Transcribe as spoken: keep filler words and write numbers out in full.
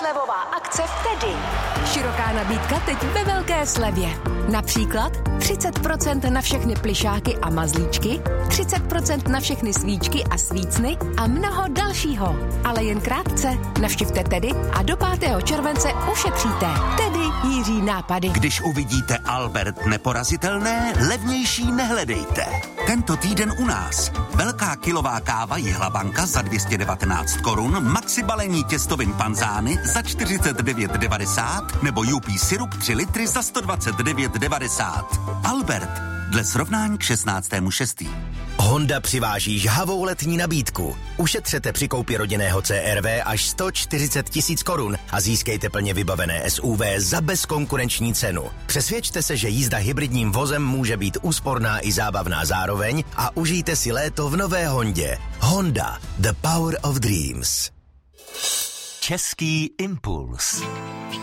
slevová akce v Tedy. Široká nabídka teď ve velké slevě. Například třicet procent na všechny plyšáky a mazlíčky, třicet procent na všechny svíčky a svícny a mnoho dalšího. Ale jen krátce. Navštivte Tedy a do pátého července ušetříte. Tedy Jiří nápady. Když uvidíte Albert neporazitelné, levnější nehledejte. Tento týden u nás. Velká kilová káva Jihlabanka za dvě stě devatenáct korun, maxi balení těstovin panzány za čtyřicet devět devadesát nebo U P syrup tři litry za sto dvacet devět devadesát. Albert, dle srovnání k šestnáctému šestý Honda přiváží žhavou letní nabídku. Ušetřete při koupi rodinného C R V až sto čtyřicet tisíc korun a získejte plně vybavené S U V za bezkonkurenční cenu. Přesvědčte se, že jízda hybridním vozem může být úsporná i zábavná zároveň a užijte si léto v nové Hondě. Honda, the power of dreams. Český impuls.